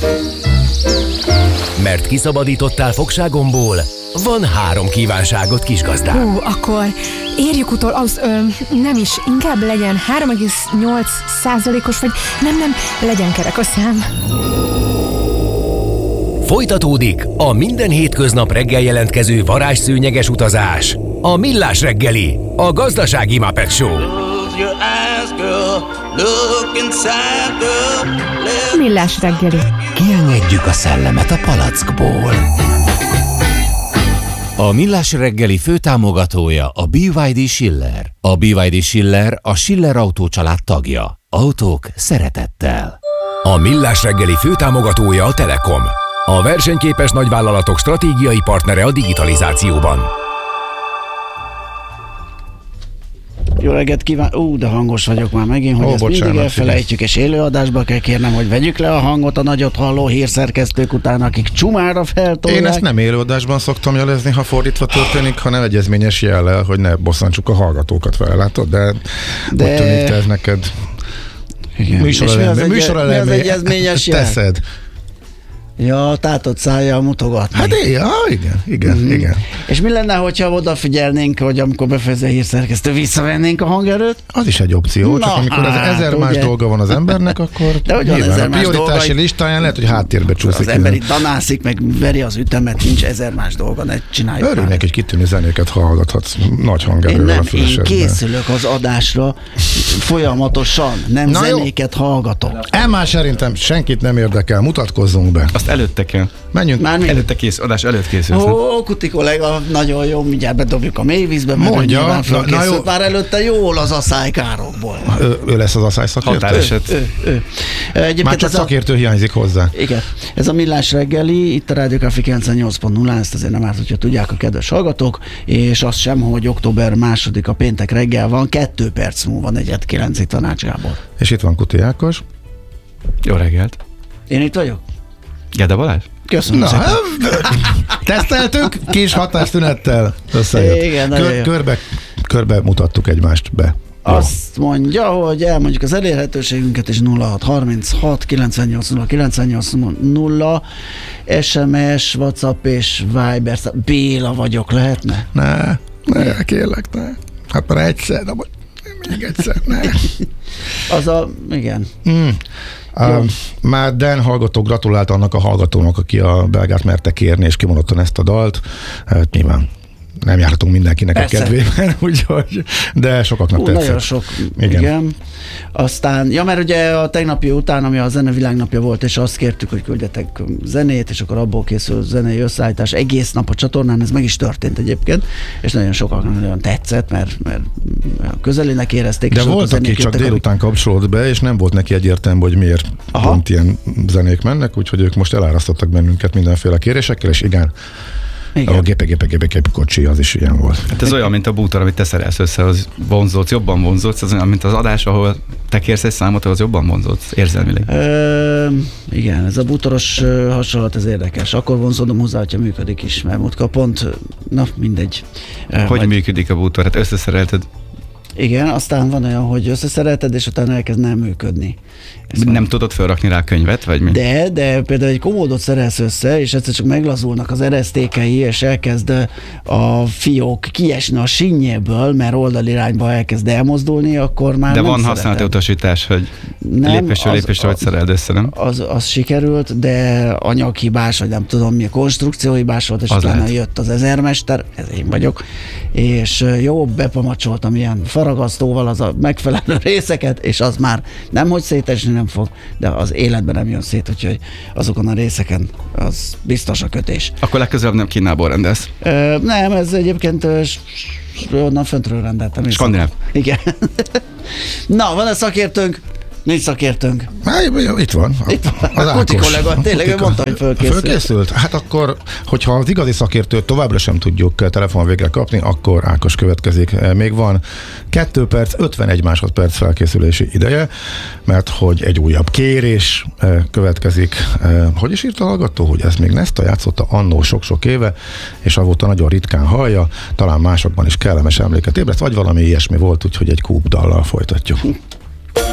Mert kiszabadítottál fogságomból, van 3 kívánságot, kisgazdám. Akkor érjük utol, nem is, inkább legyen 3,8%-os, vagy nem, legyen kerek a szám. Folytatódik a minden hétköznap reggel jelentkező varázsszőnyeges utazás. A Millás reggeli, a gazdasági Muppet Show. Millás reggeli. Kiengedjük a szellemet a palackból. A Millás reggeli főtámogatója a BYD Schiller. A BYD Schiller a Schiller Autó család tagja. Autók szeretettel. A Millás reggeli főtámogatója a Telekom. A versenyképes nagyvállalatok stratégiai partnere a digitalizációban. Jó reggelt kíván... de hangos vagyok már megint, hogy ezt mindig elfelejtjük, és élőadásba kell kérnem, hogy vegyük le a hangot a nagyot halló hírszerkesztők után, akik csumára feltolják. Én ezt nem élőadásban szoktam jelezni, ha fordítva történik, hanem egyezményes jellel, hogy ne bosszantsuk a hallgatókat vele, látod? De úgy tűnik, te ez neked műsorelemény egyezményes jel? Teszed. Ja, tátott szájjal mutogatni. Hát igen. És mi lenne, hogyha odafigyelnénk, hogy amikor befejezi a hírszerkesztő, visszavennénk a hangerőt? Az is egy opció, csak amikor az 1000 más dolga van az embernek, akkor de hogy van 1000 más prioritási dolga, listáján lehet, hogy háttérbe csúszik. Az ember itt danászik, meg veri az ütemet, nincs 1000 más dolga, ne csináljuk. Örülnek, hogy kitűnő zenéket hallgathatsz nagy hangerővel a fülesedben. Én készülök az adásra folyamatosan, nem zenéket hallgatok. Már szerintem senkit nem érdekel, mutatkozzunk be. Azt előtte kell. Menjünk. Már előtte adás előtt készülsz. Kuti kollega, nagyon jó, mindjárt bedobjuk a mélyvízbe, mert mondja, készült már előtte jól az asszálykárokból. Ő lesz az asszály szakértő? Határeset. Már csak szakértő hiányzik hozzá. Igen. Ez a Millás reggeli, itt a Rádió Café 98.0, ezt azért nem árt, hogyha tudják a kedves hallgatók, és az sem, hogy október 2-a péntek reggel van, 2 perc múlva 4:09 itt Tanács Gábor. És itt van Kuti Ákos. Jó reggelt. Én itt vagyok? Gede Balázs? Köszönöm szépen. Teszteltük, kis hatástünettel összejött. Igen, körbe mutattuk egymást be. Azt mondja, hogy elmondjuk az elérhetőségünket, és 0636 980 980 SMS, WhatsApp és Viber. Béla vagyok, lehetne? Ne, kérlek, ne. Hát már egyszer, de még egyszer, ne. Igen. Már Dan hallgató gratulált annak a hallgatónak, aki a belgát merte kérni, és kimondottan ezt a dalt. Nyilván nem járhatunk mindenkinek persze a kedvében, úgyhogy, de sokaknak tetszett. Nagyon sok, igen. Aztán, mert ugye a tegnapi után, ami a zenevilágnapja volt, és azt kértük, hogy küldjetek zenét, és akkor abból készül zenei összeállítás egész nap a csatornán, ez meg is történt egyébként, és nagyon sokaknak nagyon tetszett, mert közelének érezték. De volt, aki csak délután kapcsolódott be, és nem volt neki egyértelmű, hogy miért pont ilyen zenék mennek, úgyhogy ők most elárasztottak bennünket mindenféle kérésekkel, és igen. A gépe kocsi, az is ilyen volt. Hát ez olyan, mint a bútor, amit te szerelsz össze, az vonzódsz, jobban vonzódsz, az olyan, mint az adás, ahol te kérsz egy számot, az jobban vonzódsz, érzelmileg. Igen, ez a bútoros hasonlat, ez érdekes. Akkor vonzódom hozzá, hogyha működik is, mert múltkor pont, mindegy. Hogy működik a bútor? Hát összeszerelted. Igen, aztán van olyan, hogy összeszerelted, és utána elkezd nem működni. Nem tudod felrakni rá könyvet, vagy mi? De például egy komódot szerelsz össze, és egyszer csak meglazulnak az eresztékei, és elkezd a fiók kiesni a sinnyéből, mert oldalirányba elkezd elmozdulni, akkor már de nem van használati utasítás, hogy lépésre vagy szereld össze, nem? Az sikerült, de anyaghibás, vagy nem tudom mi, konstrukcióhibás volt, és utána jött az ezermester, ez én vagyok, és jó, bepamacsoltam ilyen faragasztóval az a megfelelő részeket, és az már nemhogy szétesni nem fog, de az életben nem jön szét, úgyhogy azokon a részeken az biztos a kötés. Akkor legközelebb nem Kínából rendelsz? Nem, ez egyébként onnan föntről rendeltem. Skandináv. Igen. Na, van-e szakértőnk? Nincs szakértőnk. Itt van. A Kuti kollega, tényleg ő mondta, hogy fölkészült. Fölkészült? Hát akkor, hogyha az igazi szakértőt továbbra sem tudjuk telefon végre kapni, akkor Ákos következik. Még van 2 perc, 51 másodperc felkészülési ideje, mert hogy egy újabb kérés következik. Hogy is írta a hallgató, hogy ezt még Nesta játszotta annó sok-sok éve, és avóta nagyon ritkán hallja, talán másokban is kellemes emléket ébreszt, vagy valami ilyesmi volt, úgyhogy egy kúp dallal folytatjuk.